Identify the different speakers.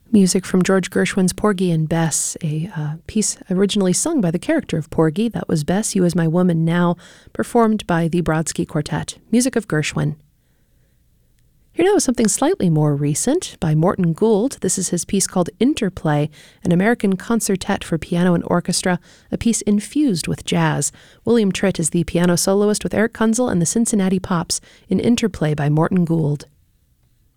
Speaker 1: Music from George Gershwin's Porgy and Bess, a piece originally sung by the character of Porgy. That was Bess, You Is My Woman Now, performed by the Brodsky Quartet. Music of Gershwin. Here now is something slightly more recent by Morton Gould. This is his piece called Interplay, an American concertet for piano and orchestra, a piece infused with jazz. William Tritt is the piano soloist with Eric Kunzel and the Cincinnati Pops in Interplay by Morton Gould.